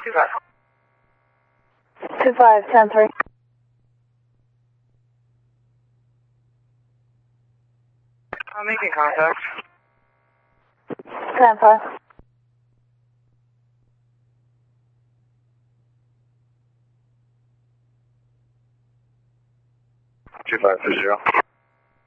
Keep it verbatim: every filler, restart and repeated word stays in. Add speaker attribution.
Speaker 1: Two five.
Speaker 2: Two five, ten three.
Speaker 1: I'm making contact.
Speaker 2: Ten five.
Speaker 3: Two five three zero.